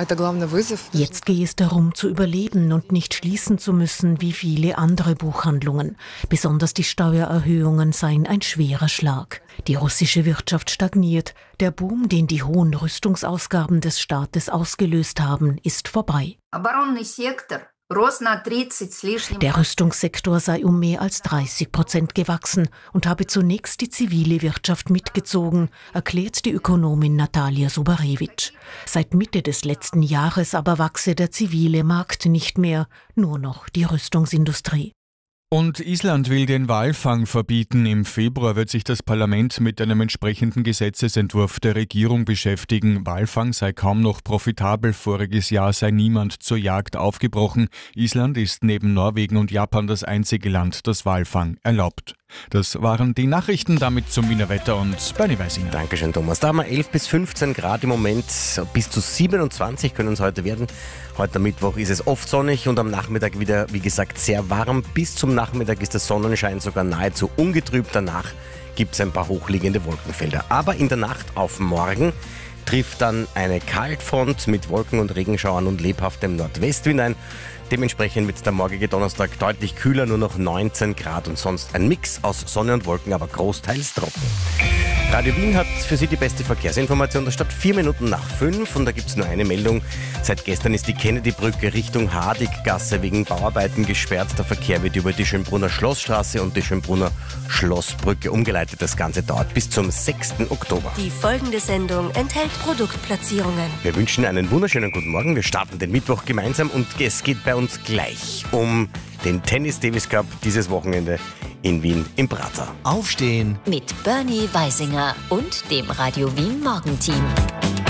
Jetzt gehe es darum, zu überleben und nicht schließen zu müssen wie viele andere Buchhandlungen. Besonders die Steuererhöhungen seien ein schwerer Schlag. Die russische Wirtschaft stagniert. Der Boom, den die hohen Rüstungsausgaben des Staates ausgelöst haben, ist vorbei. Der Rüstungssektor sei um mehr als 30% gewachsen und habe zunächst die zivile Wirtschaft mitgezogen, erklärt die Ökonomin Natalia Subarewitsch. Seit Mitte des letzten Jahres aber wachse der zivile Markt nicht mehr, nur noch die Rüstungsindustrie. Und Island will den Walfang verbieten. Im Februar wird sich das Parlament mit einem entsprechenden Gesetzesentwurf der Regierung beschäftigen. Walfang sei kaum noch profitabel. Voriges Jahr sei niemand zur Jagd aufgebrochen. Island ist neben Norwegen und Japan das einzige Land, das Walfang erlaubt. Das waren die Nachrichten, damit zum Wiener Wetter und Bernie Weisinger. Dankeschön, Thomas. Da haben wir 11 bis 15 Grad im Moment. Bis zu 27 können es heute werden. Heute am Mittwoch ist es oft sonnig und am Nachmittag wieder, wie gesagt, sehr warm. Bis zum Nachmittag ist der Sonnenschein sogar nahezu ungetrübt. Danach gibt es ein paar hochliegende Wolkenfelder. Aber in der Nacht auf morgen trifft dann eine Kaltfront mit Wolken- und Regenschauern und lebhaftem Nordwestwind ein. Dementsprechend wird der morgige Donnerstag deutlich kühler, nur noch 19 Grad und sonst ein Mix aus Sonne und Wolken, aber großteils trocken. Radio Wien hat für Sie die beste Verkehrsinformation der Stadt 4 Minuten nach 5 und da gibt es nur eine Meldung. Seit gestern ist die Kennedy-Brücke Richtung Hadiggasse wegen Bauarbeiten gesperrt. Der Verkehr wird über die Schönbrunner Schlossstraße und die Schönbrunner Schlossbrücke umgeleitet. Das Ganze dauert bis zum 6. Oktober. Die folgende Sendung enthält Produktplatzierungen. Wir wünschen einen wunderschönen guten Morgen. Wir starten den Mittwoch gemeinsam und es geht bei uns gleich um den Tennis Davis Cup dieses Wochenende in Wien im Prater. Aufstehen Mit Bernie Weisinger und dem Radio Wien Morgenteam.